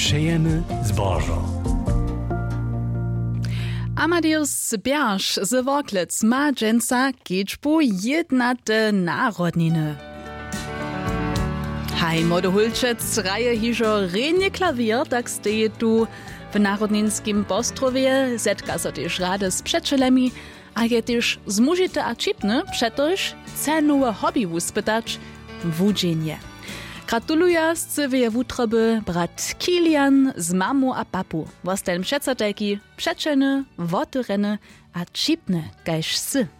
Přejeme zbožo. Amadeus Bjersch z Worklitz ma dżęca kiczbu jednate narodniny. Hej, młody hulčec raje hižo renje klawier, tak steje tu w Narodninskim Postrowie, zetka so też rady z przeczelemi, a je też zmužite a čipne, przetoż cenowe hobby uspytać wudzienie. Gratuluja z cywie wutroby brat Kilian z mamu a papu. Vostelm przecateki, przeczene, wotyrene a čipne, kajż sy.